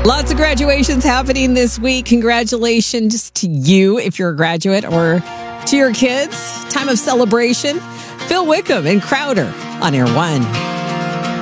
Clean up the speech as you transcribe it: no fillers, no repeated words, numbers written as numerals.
Lots of graduations happening this week. Congratulations to you if you're a graduate, or to your kids. Time of celebration. Phil Wickham and Crowder on Air One.